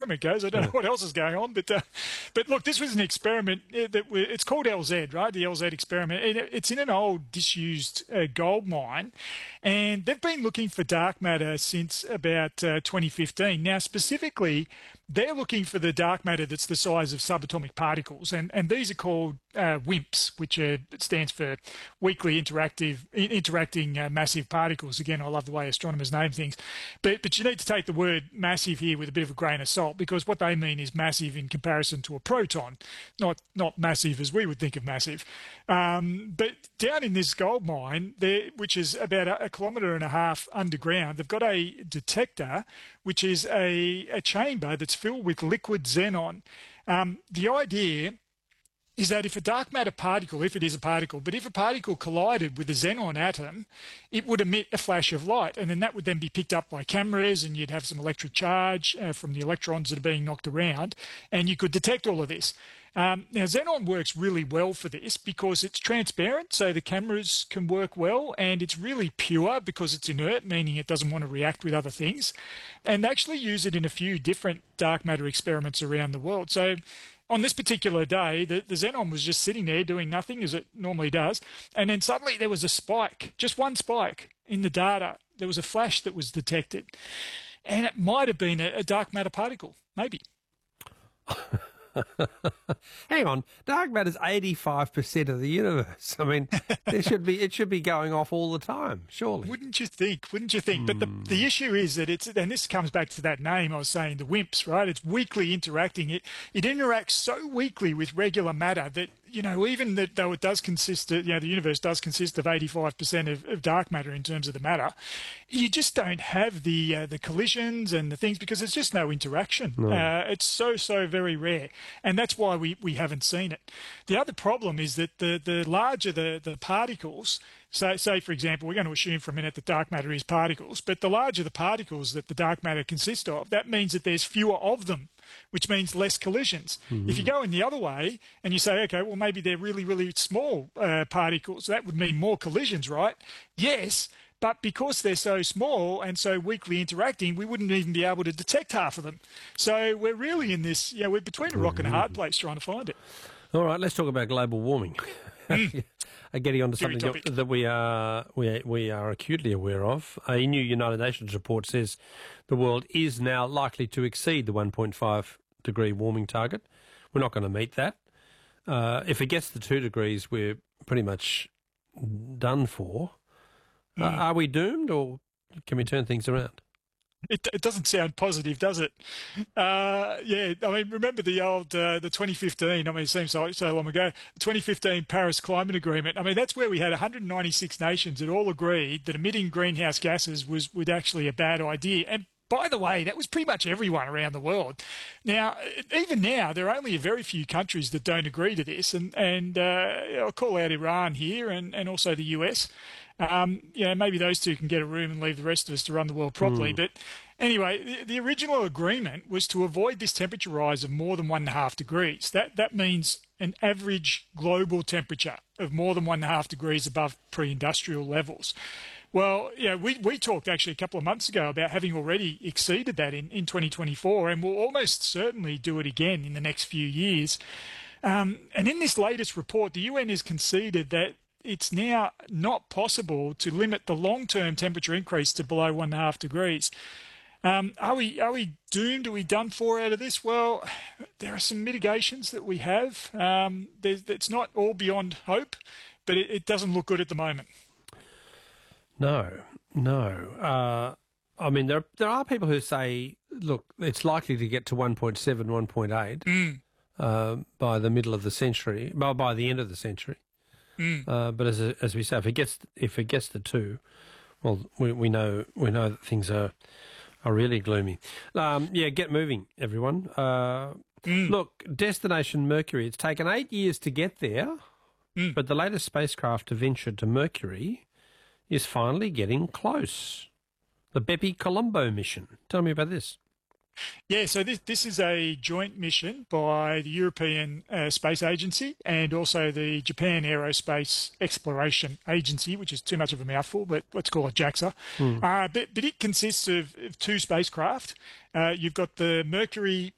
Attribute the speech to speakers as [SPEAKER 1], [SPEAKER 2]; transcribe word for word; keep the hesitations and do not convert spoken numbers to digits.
[SPEAKER 1] tournament goes. I don't know what else is going on, but uh, but look, this was an experiment that we, it's called L Z, right? The L Z experiment. It, it's in an old disused uh, gold mine, and they've been looking for dark matter since about uh, twenty fifteen. Now, specifically, they're looking for the dark matter that's the size of subatomic particles, and, and these are called uh, WIMPs, which are, stands for weakly interactive interacting uh, massive particles. Again, I love the way astronomers name things, but but you need to take the word massive here with a bit of a grain of salt, because what they mean is massive in comparison to a proton, not not massive as we would think of massive. Um, but down in this gold mine, there, which is about a, a kilometre and a half underground, they've got a detector, which is a, a chamber that's filled with liquid xenon. Um, the idea is that if a dark matter particle, if it is a particle, but if a particle collided with a xenon atom, it would emit a flash of light, and then that would then be picked up by cameras, and you'd have some electric charge uh, from the electrons that are being knocked around, and you could detect all of this. Um, now, xenon works really well for this because it's transparent, so the cameras can work well, and it's really pure because it's inert, meaning it doesn't want to react with other things, and they actually use it in a few different dark matter experiments around the world. So on this particular day, the, the xenon was just sitting there doing nothing, as it normally does, and then suddenly there was a spike, just one spike in the data. There was a flash that was detected, and it might have been a, a dark matter particle, maybe.
[SPEAKER 2] Hang on, dark matter's eighty-five percent of the universe. I mean, there should be it should be going off all the time, surely.
[SPEAKER 1] Wouldn't you think? Wouldn't you think? Mm. But the the issue is that it's, and this comes back to that name I was saying, the WIMPs, right? It's weakly interacting. It it interacts so weakly with regular matter that, you know, even that though it does consist of, you know, the universe does consist of eighty-five percent of, of dark matter in terms of the matter, you just don't have the uh, the collisions and the things because there's just no interaction. No. Uh, it's so, so very rare. And that's why we, we haven't seen it. The other problem is that the, the larger the, the particles, so, say, for example, we're going to assume for a minute that dark matter is particles, but the larger the particles that the dark matter consists of, that means that there's fewer of them, which means less collisions. Mm-hmm. If you go in the other way and you say, okay, well, maybe they're really, really small uh, particles, that would mean more collisions, right? Yes, but because they're so small and so weakly interacting, we wouldn't even be able to detect half of them. So we're really in this, you know, we're between a rock and a hard place trying to find it.
[SPEAKER 2] All right, let's talk about global warming. Mm. Getting on to something that, that we are we we are acutely aware of. A new United Nations report says the world is now likely to exceed the one point five degree warming target. We're not going to meet that. Uh, if it gets to two degrees, we're pretty much done for. Mm. Uh, are we doomed, or can we turn things around?
[SPEAKER 1] It, it doesn't sound positive, does it? Uh, yeah, I mean, remember the old, uh, the twenty fifteen, I mean, it seems so, so long ago, the twenty fifteen Paris Climate Agreement. I mean, that's where we had one hundred ninety-six nations that all agreed that emitting greenhouse gases was, was actually a bad idea. And by the way, that was pretty much everyone around the world. Now, even now, there are only a very few countries that don't agree to this. And, and uh, I'll call out Iran here and, and also the U S. Um, you know, maybe those two can get a room and leave the rest of us to run the world properly. Mm. But anyway, the, the original agreement was to avoid this temperature rise of more than one and a half degrees. That that means an average global temperature of more than one and a half degrees above pre-industrial levels. Well, yeah, we, we talked actually a couple of months ago about having already exceeded that in, in twenty twenty-four, and we'll almost certainly do it again in the next few years. Um, and in this latest report, the U N has conceded that it's now not possible to limit the long-term temperature increase to below one and a half degrees. Um, are we are we doomed? Are we done for out of this? Well, there are some mitigations that we have. Um, it's not all beyond hope, but it, it doesn't look good at the moment.
[SPEAKER 2] No, no. Uh, I mean, there there are people who say, look, it's likely to get to one point seven, one point eight mm. uh, by the middle of the century, well, by the end of the century. Mm. Uh, but as as we say, if it gets if it gets to two, well, we we know we know that things are are really gloomy. Um, yeah, get moving, everyone. Uh, mm. Look, Destination Mercury. It's taken eight years to get there, mm. but the latest spacecraft to venture to Mercury is finally getting close. The Bepi Colombo mission. Tell me about this.
[SPEAKER 1] Yeah, so this this is a joint mission by the European uh, Space Agency and also the Japan Aerospace Exploration Agency, which is too much of a mouthful, but let's call it JAXA. Mm. Uh, but, but it consists of, of two spacecraft. Uh, you've got the Mercury